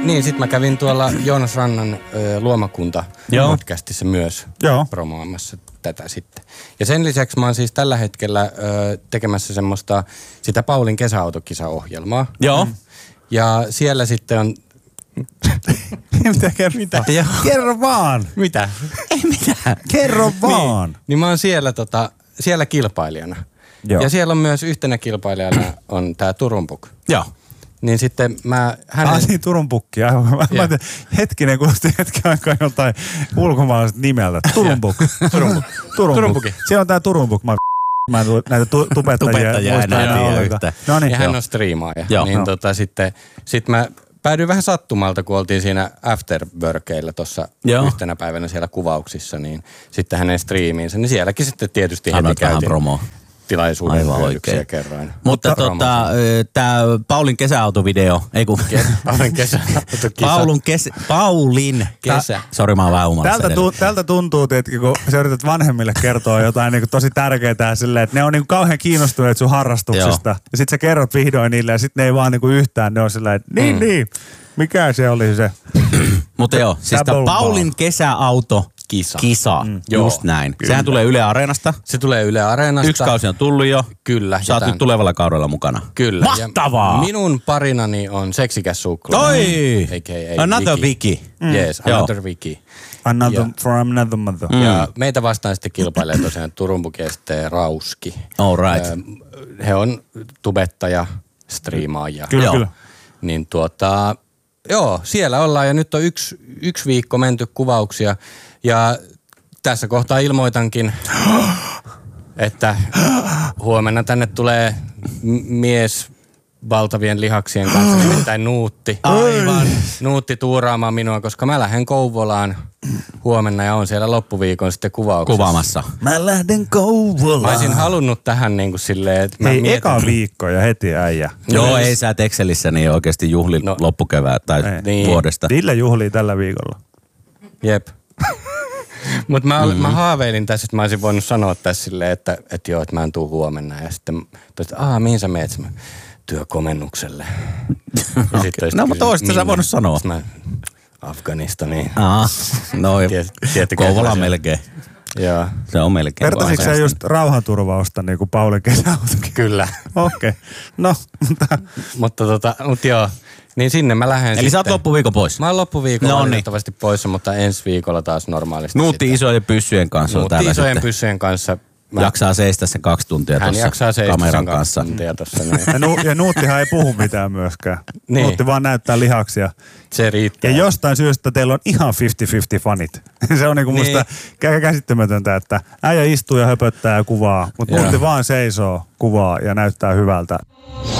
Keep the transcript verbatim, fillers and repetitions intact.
niin, sit mä kävin tuolla Joonas Rannan ö, Luomakunta-podcastissa myös Joo. promoamassa tätä sitten. Ja sen lisäksi mä oon siis tällä hetkellä ö, tekemässä semmoista sitä Paulin kesäautokisaohjelmaa. Joo. Ja siellä sitten on... Mitä kerro? Mitä? Kerro vaan. Mitä? Ei mitään. Kerro vaan. Niin, niin mä oon siellä, tota, siellä kilpailijana. Joo. Ja siellä on myös yhtenä kilpailijana on tää Turunpuk. Joo. Niin sitten mä... Hänen... Ah, niin Turun Pukki. Yeah. Hetkinen, kuulosti hetken aikaa jotain ulkomaalaiset nimeltä. Turun Puk. Turun Puk. Siellä on tää Turun Puk. Mä, mä en näitä tu- tubettajia. Tubettajia en tiedä yhtä. No niin. Ja hän on striimaaja. Joo. Niin no. tota sitten... Sit mä päädyin vähän sattumalta, kun oltiin siinä afterworkeilla tuossa yhtenä päivänä siellä kuvauksissa, niin sitten hänen striimiinsä. Niin sielläkin sitten tietysti heti käytiin tilaisuuden hyödyksiä kerroin. Mutta tota, tää Paulin kesäautovideo, ei kun... Paulin kesäautokisa. Paulin kesä. Paulin kesä. Sori, mä oon vähän umarassa. Tältä, tu, tältä tuntuu, että kun sä yrität vanhemmille kertoa jotain niin tosi tärkeää silleen, että ne on niin kauhean kiinnostuneet sun harrastuksesta. Joo. Ja sit sä kerrot vihdoin niille ja sit ne ei vaan niin yhtään, ne on silleen, että niin, mm. niin, mikä se oli se? Mutta joo, siis tää Paulin kesäauto. Kisa. Kisa, mm. just näin. Kyllä. Sehän tulee Yle Areenasta. Se tulee Yle Areenasta. Yksi kausi on tullut jo. Kyllä. Sä oot nyt tulevalla kaudella mukana. Kyllä. Mahtavaa! Ja minun parinani on seksikäs suklaa. Toi! A K A Another Vicky. Mm. Yes, another Vicky. Another ja, from another mother. Mm. Ja meitä vastaan sitten kilpailee tosiaan Turunpuki ja sitten Rauski. All right. He on tubettaja, striimaaja. Kyllä, kyllä. Niin tuota... Joo, siellä ollaan ja nyt on yksi, yksi viikko menty kuvauksia ja tässä kohtaa ilmoitankin, että huomenna tänne tulee m- mies valtavien lihaksien kanssa, nimittäin Nuutti. Aivan. Nuutti tuuraamaan minua, koska mä lähden Kouvolaan huomenna ja on siellä loppuviikon sitten kuvauksessa. Kuvaamassa. Mä lähden Kouvolaan. Mä olisin halunnut tähän niin kuin silleen, että mä Hei, mietin. eka viikko ja heti äijä. Joo, no, ei sä et Excelissä niin oikeasti juhli no, loppukevää tai niin. vuodesta. Dille juhlii tällä viikolla. Jep. Mutta mä, mm-hmm. mä haaveilin tässä, että mä olisin voinut sanoa tässä silleen, että, että joo, että mä en tuu huomenna. Ja sitten toista, aah, mihin sä meet? Mä, työkomennukselle. Okay. No, mutta oisit sä voinut sanoa. Mä, Afganistaniin. Aa, no Tiet, Kouvola on melkein. Joo. Se on melkein. Vertaisitko sä just rauhanturvausta niin kuin Paulin kesäautokin? Kyllä. Okei. Okay. No, mutta... mutta tota, mut joo. Niin sinne mä lähden Eli sitten. sä oot loppuviikon pois? Mä oon loppuviikolla no, valitettavasti niin. pois, mutta ensi viikolla taas normaalisti. Nuutti isojen pyssyjen kanssa on täällä Nuutti isojen sitten. pyssyjen kanssa. Mä... Jaksaa seistä sen kaksi tuntia tuossa kameran kanssa. Tossa, ja, nu, ja Nuuttihan ei puhu mitään myöskään. Niin. Nuutti vaan näyttää lihaksia. Se riittää. Ja jostain syystä teillä on ihan viisikymmentä viisikymmentä fanit. Se on niinku niin. musta käsittämätöntä, että äijä istuu ja höpöttää ja kuvaa. Mutta Nuutti vaan seisoo, kuvaa ja näyttää hyvältä.